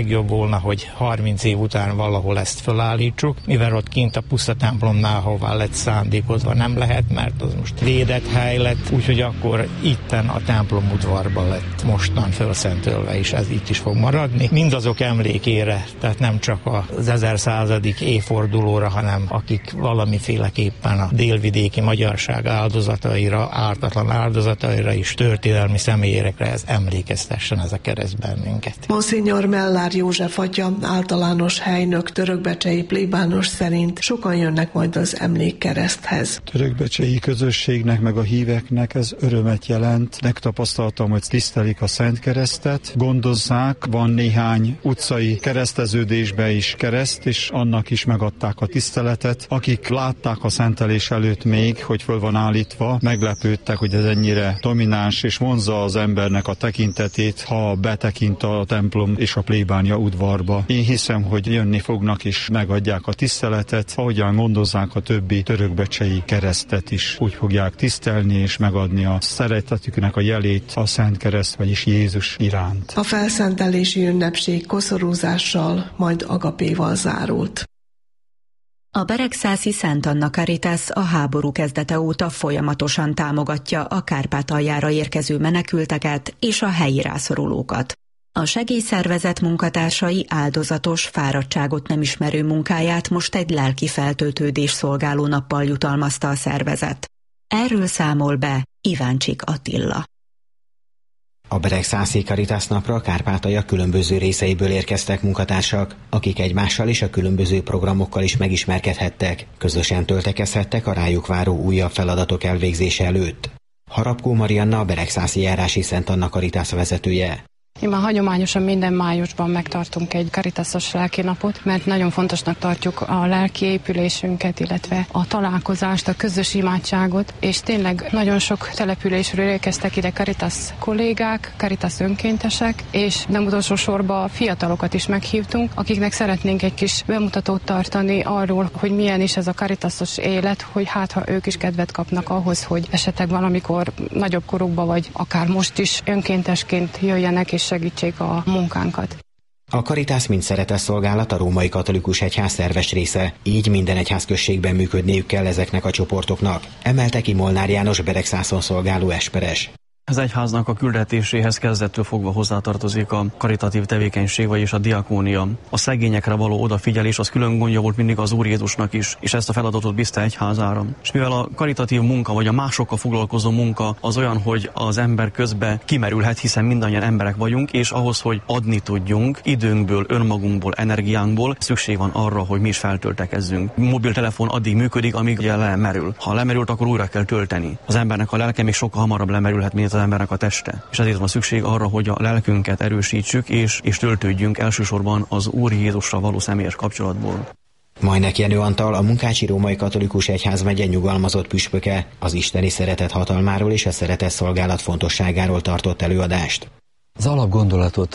Jobb volna, hogy 30 év után valahol ezt felállítsuk, mivel ott kint a puszta templomnál, hová lett szándékozva, nem lehet, mert az most védett hely lett, úgyhogy akkor itten a templom udvarban lett mostan felszentölve, és ez itt is fog maradni. Mindazok emlékére, tehát nem csak az 1100. évfordulóra, hanem akik valamiféleképpen a délvidéki magyarság áldozataira, ártatlan áldozataira és történelmi személyekre ez emlékeztessen ez a kereszt bennünket. Monsignor Mellár József atya, általános helynök, törökbecsei plébános szerint sokan jönnek majd az emlékkereszthez. Törökbecsei közösségnek meg a híveknek ez örömet jelent. Megtapasztaltam, hogy tisztelik a Szent Keresztet, gondozzák, van néhány utcai kereszteződésbe is kereszt, és annak is megadták a tiszteletet. Akik látták a szentelés előtt még, hogy föl van állítva, meglepődtek, hogy ez ennyire domináns és vonzza az embernek a tekintetét, ha betekint a templom és a plébánia udvarba. Én hiszem, hogy jönni fognak és megadják a tiszteletet, ahogyan gondozzák a többi törökbecsei keresztet is. Úgy fogják tisztelni és megadni a szeretetüknek a jelét a Szent Kereszt, vagyis Jézus iránt. A felszentelési ünnepség koszorúzással, majd agapéval zárult. A Beregszászi Szent Anna Caritas a háború kezdete óta folyamatosan támogatja a Kárpátaljára érkező menekülteket és a helyi rászorulókat. A segélyszervezet munkatársai áldozatos, fáradtságot nem ismerő munkáját most egy lelki feltöltődés szolgáló nappal jutalmazta a szervezet. Erről számol be Iváncsik Attila. A Beregszászi Caritas napra Kárpátalja különböző részeiből érkeztek munkatársak, akik egymással és a különböző programokkal is megismerkedhettek, közösen töltekezhettek a rájuk váró újabb feladatok elvégzése előtt. Harapkó Marianna a Beregszászi járási Szent Anna Caritas vezetője. Mi már hagyományosan minden májusban megtartunk egy Caritasos lelkinapot, mert nagyon fontosnak tartjuk a lelki épülésünket, illetve a találkozást, a közös imádságot, és tényleg nagyon sok településről érkeztek ide Caritas kollégák, Caritas önkéntesek, és nem utolsó sorban fiatalokat is meghívtunk, akiknek szeretnénk egy kis bemutatót tartani arról, hogy milyen is ez a Caritasos élet, hogy hát ha ők is kedvet kapnak ahhoz, hogy esetleg valamikor nagyobb korukba, vagy akár most is önkéntesként jöjjenek és segítsék a munkánkat. A Caritas mint szeretetszolgálat a római katolikus egyház szerves része, így minden egyházközségben működniük kell ezeknek a csoportoknak, emelte ki Molnár János Beregszászon szolgáló esperes. Az egyháznak a küldetéséhez kezdettől fogva hozzátartozik a karitatív tevékenység, vagyis a diakónia. A szegényekre való odafigyelés az külön gondja volt mindig az Úr Jézusnak is, és ezt a feladatot bízta egyházára. És mivel a karitatív munka, vagy a másokkal foglalkozó munka az olyan, hogy az ember közbe kimerülhet, hiszen mindannyian emberek vagyunk, és ahhoz, hogy adni tudjunk időnkből, önmagunkból, energiánkból, szükség van arra, hogy mi is feltöltekezzünk. Mobiltelefon addig működik, amíg ugye lemerül. Ha lemerült, akkor újra kell tölteni. Az embernek a lelke még sokkal hamarabb lemerülhet, mint az embernek a teste. És ezért van szükség arra, hogy a lelkünket erősítsük, és töltődjünk elsősorban az Úr Jézusra való személyes kapcsolatból. Majnek Jenő Antal, a Munkácsi Római Katolikus Egyházmegye nyugalmazott püspöke az isteni szeretet hatalmáról és a szeretetszolgálat fontosságáról tartott előadást. Az alapgondolatot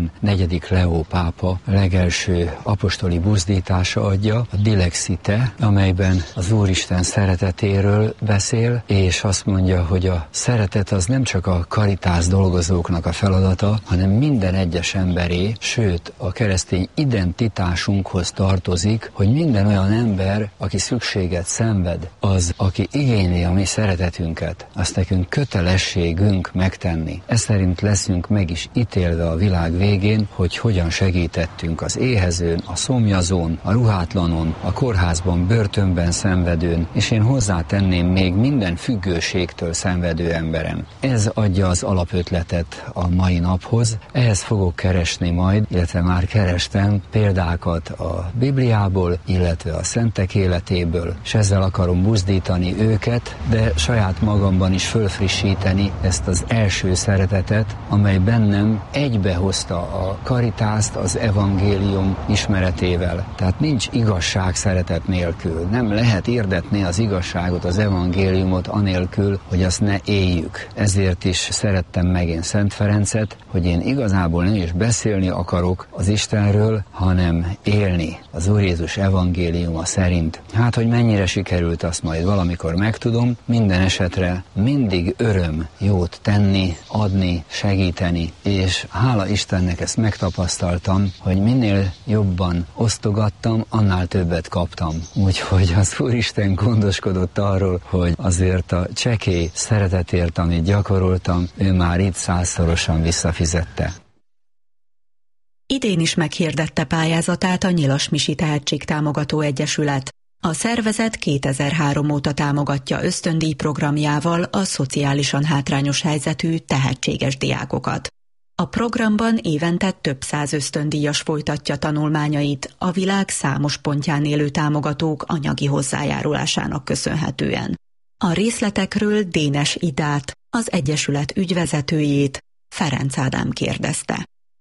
14. Leó pápa legelső apostoli buzdítása adja, a Dilexite, amelyben az Úristen szeretetéről beszél, és azt mondja, hogy a szeretet az nem csak a Caritas dolgozóknak a feladata, hanem minden egyes emberé, sőt a keresztény identitásunkhoz tartozik, hogy minden olyan ember, aki szükséget szenved, az, aki igényli a mi szeretetünket, azt nekünk kötelességünk megtenni. Ez szerint leszünk meg is ítélve a világ végén, hogy hogyan segítettünk az éhezőn, a szomjazón, a ruhátlanon, a kórházban, börtönben szenvedőn, és én hozzátenném még minden függőségtől szenvedő emberen. Ez adja az alapötletet a mai naphoz. Ehhez fogok keresni majd, illetve már kerestem példákat a Bibliából, illetve a szentek életéből, és ezzel akarom buzdítani őket, de saját magamban is fölfrissíteni ezt az első szeretetet, amely bennem egybehozta a Caritást az evangélium ismeretével. Tehát nincs igazság szeretet nélkül. Nem lehet érdetni az igazságot, az evangéliumot anélkül, hogy azt ne éljük. Ezért is szerettem meg én Szent Ferencet, hogy én igazából nem is beszélni akarok az Istenről, hanem élni az Úr Jézus evangéliuma szerint. Hát, hogy mennyire sikerült, azt majd valamikor megtudom. Minden esetre mindig öröm jót tenni, adni, segíteni, osztani, és hála Istennek ezt megtapasztaltam, hogy minél jobban osztogattam, annál többet kaptam. Úgyhogy az Úristen gondoskodott arról, hogy azért a csekély szeretetért, amit gyakoroltam, ő már itt 100-szorosan visszafizette. Idén is meghirdette pályázatát a Nyilas-Misi Tehetségtámogató Egyesület. A szervezet 2003 óta támogatja ösztöndíj programjával a szociálisan hátrányos helyzetű, tehetséges diákokat. A programban évente több száz ösztöndíjas folytatja tanulmányait a világ számos pontján élő támogatók anyagi hozzájárulásának köszönhetően. A részletekről Dénes Idát, az Egyesület ügyvezetőjét, Ferenc Ádám kérdezte.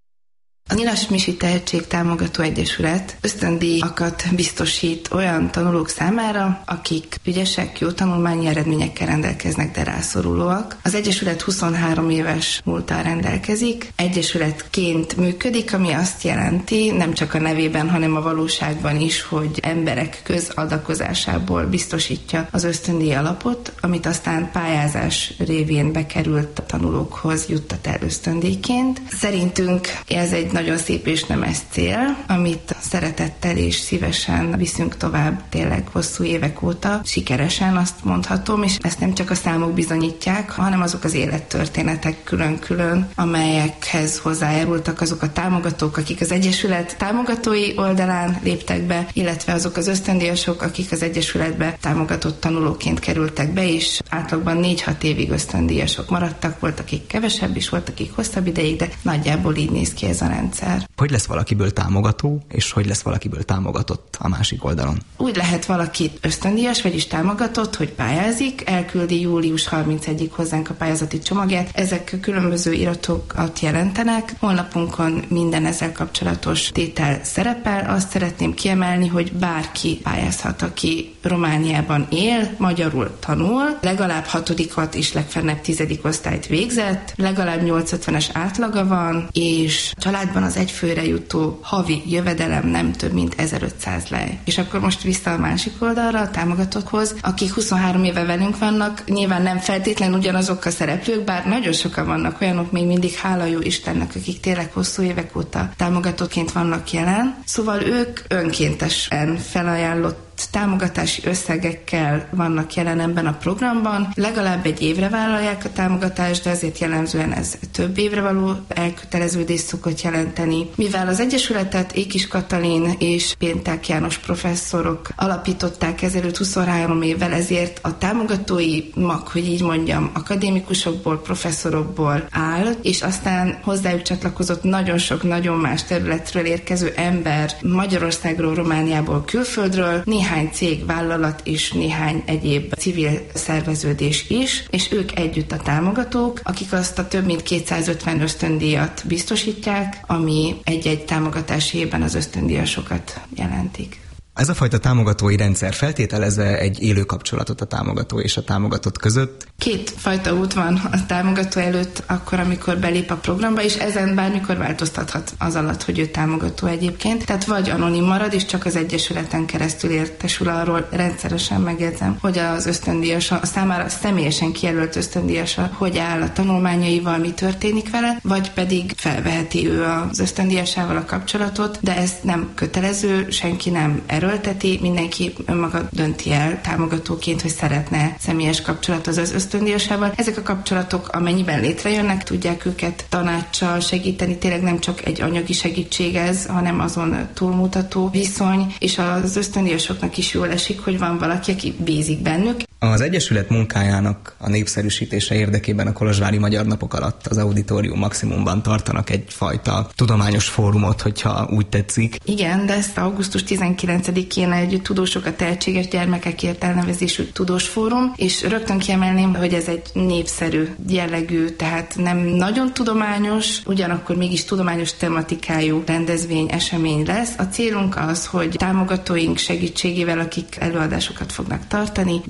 A Nyilas-Misi Tehetségtámogató Egyesület ösztöndíjakat biztosít olyan tanulók számára, akik ügyesek, jó tanulmányi eredményekkel rendelkeznek, de rászorulóak. Az Egyesület 23 éves múlttal rendelkezik, egyesületként működik, ami azt jelenti, nem csak a nevében, hanem a valóságban is, hogy emberek közadakozásából biztosítja az ösztöndíj alapot, amit aztán pályázás révén bekerült a tanulókhoz juttat el ösztöndíjként. Szerintünk ez egy nagyon szép és nemes cél, amit szeretettel és szívesen viszünk tovább tényleg hosszú évek óta. Sikeresen azt mondhatom, és ezt nem csak a számok bizonyítják, hanem azok az élettörténetek külön-külön, amelyekhez hozzájárultak azok a támogatók, akik az Egyesület támogatói oldalán léptek be, illetve azok az ösztöndíjasok, akik az Egyesületbe támogatott tanulóként kerültek be, és átlagban 4-6 évig ösztöndíjasok maradtak, volt, akik kevesebb is, volt, akik hosszabb ideig, de nagyjából így néz ki ez a rendszer. Hogy lesz valakiből támogató, és hogy lesz valakiből támogatott a másik oldalon? Úgy lehet valaki ösztöndíjas, vagyis támogatott, hogy pályázik, elküldi július 31-ig hozzánk a pályázati csomagját. Ezek különböző iratokat jelentenek. Honlapunkon minden ezzel kapcsolatos tétel szerepel. Azt szeretném kiemelni, hogy bárki pályázhat, aki Romániában él, magyarul tanul, legalább 6-ot és legfeljebb 10. osztályt végzett, legalább 850-es átlaga van, és családban az egyfőre jutó havi jövedelem nem több mint 1500 lej. És akkor most vissza a másik oldalra, a támogatókhoz, akik 23 éve velünk vannak, nyilván nem feltétlenül ugyanazok a szereplők, bár nagyon sokan vannak olyanok, még mindig hála jó Istennek, akik tényleg hosszú évek óta támogatóként vannak jelen. Szóval ők önkéntesen felajánlott támogatási összegekkel vannak jelen ebben a programban. Legalább egy évre vállalják a támogatást, de azért jellemzően ez több évre való elköteleződést szokott jelenteni. Mivel az Egyesületet Ékis Katalin és Péntek János professzorok alapították ezelőtt 23 évvel, ezért a támogatói mag, hogy így mondjam, akadémikusokból, professzorokból áll, és aztán hozzájuk csatlakozott nagyon sok, nagyon más területről érkező ember Magyarországról, Romániából, külföldről, néhány cég, vállalat és néhány egyéb civil szerveződés is, és ők együtt a támogatók, akik azt a több mint 250 ösztöndíjat biztosítják, ami egy-egy támogatási évben az ösztöndíjasokat jelentik. Ez a fajta támogatói rendszer feltételezze egy élő kapcsolatot a támogató és a támogatott között? 2 fajta út van a támogató előtt, akkor, amikor belép a programba, és ezen bármikor változtathat az alatt, hogy ő támogató egyébként. Tehát vagy anonim marad, és csak az Egyesületen keresztül értesül arról, rendszeresen megjegyzem, hogy az ösztöndíjasa, a számára személyesen kijelölt ösztöndíjasa, hogy áll a tanulmányaival, mi történik vele, vagy pedig felveheti ő az ösztöndíjasával a kapcsolatot, de ez nem kötelező, senki nem erőlteti, mindenki önmaga dönti el támogatóként, hogy szeretne személyes kapcsolatot az ösztöndíjasával. Ezek a kapcsolatok, amennyiben létrejönnek, tudják őket tanácssal segíteni, tényleg nem csak egy anyagi segítség ez, hanem azon túlmutató viszony, és az ösztöndíjasoknak is jól esik, hogy van valaki, aki bízik bennük. Az Egyesület munkájának a népszerűsítése érdekében a Kolozsvári Magyar Napok alatt az Auditorium Maximumban tartanak egyfajta tudományos fórumot, hogyha úgy tetszik. Igen, de ezt augusztus 19-én egy Tudósok a tehetséges gyermekekért elnevezésű tudós fórum, és rögtön kiemelném, hogy ez egy népszerű jellegű, tehát nem nagyon tudományos, ugyanakkor mégis tudományos tematikájú rendezvény, esemény lesz. A célunk az, hogy támogatóink segítségével, akik előadásokat fognak tartani, népszerűsíteni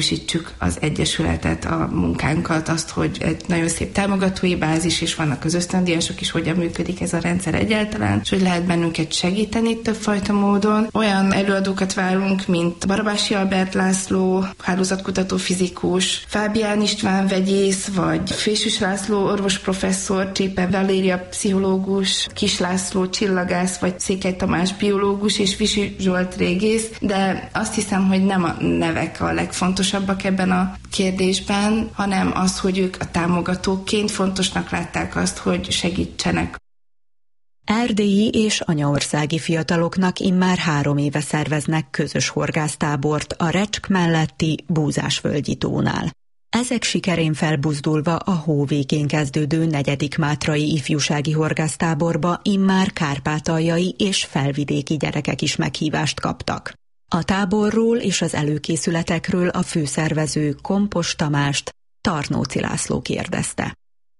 erősítsük az egyesületet, a munkánkat, azt, hogy egy nagyon szép támogatói bázis, és vannak az ösztöndíjasok is, hogyan működik ez a rendszer egyáltalán, és hogy lehet bennünket segíteni többfajta módon. Olyan előadókat várunk, mint Barabási Albert László, hálózatkutató fizikus, Fábián István vegyész, vagy Fésűs László orvosprofesszor, Csépe Valéria pszichológus, Kis László csillagász, vagy Székely Tamás biológus, és Visi Zsolt régész, de azt hiszem, hogy nem a nevek a legfontosabbak ebben a kérdésben, hanem az, hogy ők a támogatóként fontosnak látták azt, hogy segítsenek. Erdélyi és anyaországi fiataloknak immár 3 éve szerveznek közös horgásztábort a Recsk melletti Búzásvölgyi tónál. Ezek sikerén felbuzdulva a hó végén kezdődő 4. Mátrai ifjúsági horgásztáborba immár kárpátaljai és felvidéki gyerekek is meghívást kaptak. A táborról és az előkészületekről a főszervező Kompos Tamást Tarnóci László kérdezte.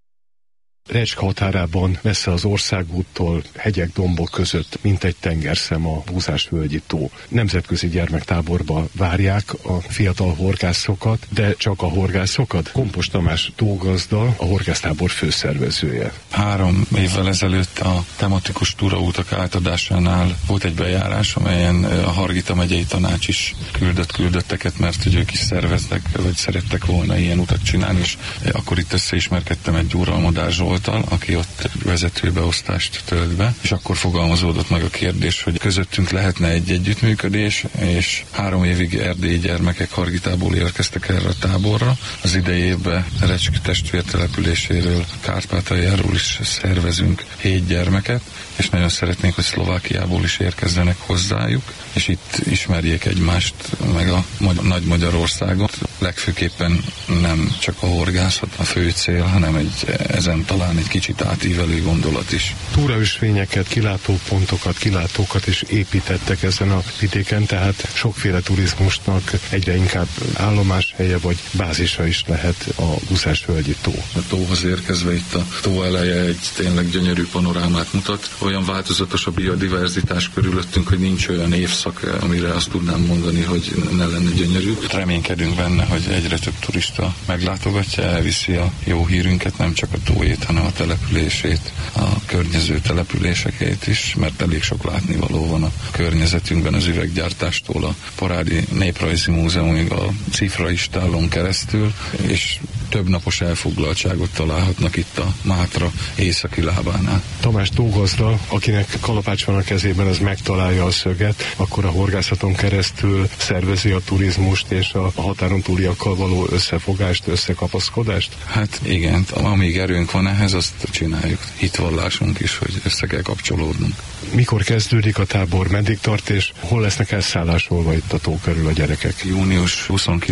Recsk határában, messze az országúttól, hegyek, dombok között, mint egy tengerszem a Búzásvölgyi tó. Nemzetközi gyermektáborba várják a fiatal horgászokat, de csak a horgászokat. Kompos Tamás tógazda, a horgásztábor főszervezője. 3 évvel ezelőtt a tematikus túraútak átadásánál volt egy bejárás, amelyen a Hargita megyei tanács is küldött küldötteket, mert hogy ők is szerveztek, vagy szerettek volna ilyen utat csinálni, és akkor itt összeismerkedtem egy Gyurral Zsolttal, aki ott vezetőbeosztást tölt be, és akkor fogalmazódott meg a kérdés, hogy közöttünk lehetne egy együttműködés, és 3 évig erdélyi gyermekek Hargitából érkeztek erre a táborra. Az idei évben Recsk testvértelepüléséről, Kárpátaljáról is szervezünk 7 gyermeket, és nagyon szeretnénk, hogy Szlovákiából is érkezzenek hozzájuk, és itt ismerjék egymást, meg a Nagy Magyarországot. Legfőképpen nem csak a horgászat a fő cél, hanem ezen talán egy kicsit átívelő gondolat is. Túraösvényeket, kilátópontokat, kilátókat is építettek ezen a vidéken, tehát sokféle turizmusnak egyre inkább állomáshelye vagy bázisa is lehet a Búzásvölgyi tó. A tóhoz érkezve itt a tó eleje egy tényleg gyönyörű panorámát mutat. Olyan változatos a biodiverzitás körülöttünk, hogy nincs olyan évszak, amire azt tudnám mondani, hogy ne lenne gyönyörű. Reménykedünk benne, hogy egyre több turista meglátogatja, elviszi a jó hírünket, nem csak a tóét, hanem a települését, a környező településeket is, mert elég sok látnivaló van a környezetünkben, az üveggyártástól a Parádi Néprajzi Múzeumig a Cifra istállón keresztül, és több napos elfoglaltságot találhatnak itt a Mátra északi lábánál. Tamás tógazda, akinek kalapács van a kezében, az megtalálja a szöget, akkor a horgászaton keresztül szervezi a turizmust és a határon túliakkal való összefogást, összekapaszkodást? Hát igen, amíg erőnk van ehhez, azt csináljuk. Hitvallásunk is, hogy össze kell kapcsolódnunk. Mikor kezdődik a tábor, meddig tart, és hol lesznek elszállásolva itt a tó körül a gyerekek? Június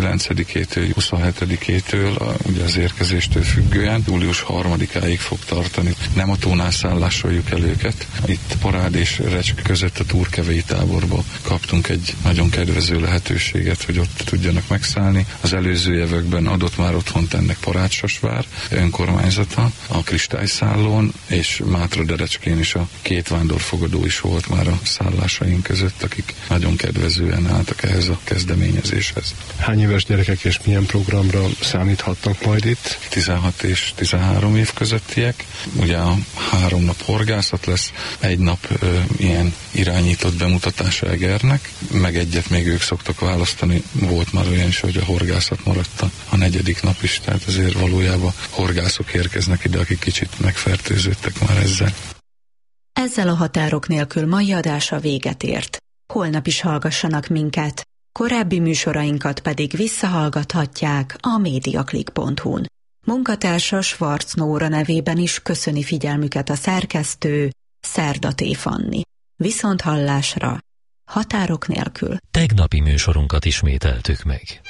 29-től 27-től, ugye az érkezéstől függően, július 3-áig fog tartani. Nem a tónál szállásoljuk el őket. Itt Parád és Recsk között a Turkevei táborba kaptunk egy nagyon kedvező lehetőséget, hogy ott tudjanak megszállni. Az előző években adott már otthont ennek Parád-Sasvár önkormányzata a Kristályszállón, és Mátra-Derecskén is a 2 vándorfogadó is volt már a szállásaink között, akik nagyon kedvezően álltak ehhez a kezdeményezéshez. Hány éves gyerekek és milyen programra számíthatnak majd itt? 16 és 13 év közöttiek. Ugye a 3 nap horgászat lesz, 1 nap ilyen irányított bemutatása egernek, meg egyet még ők szoktak választani. Volt már olyan is, hogy a horgászat maradt a 4. nap is, tehát azért valójában horgászok érkeznek ide, akik kicsit megfertőződtek már ezzel. Ezzel a Határok nélkül mai adása véget ért. Holnap is hallgassanak minket, korábbi műsorainkat pedig visszahallgathatják a mediaclick.hu-n. Munkatársa Schwarz Nóra nevében is köszöni figyelmüket a szerkesztő, Szerdaté Fanni. Viszonthallásra, Határok nélkül. Tegnapi műsorunkat ismételtük meg.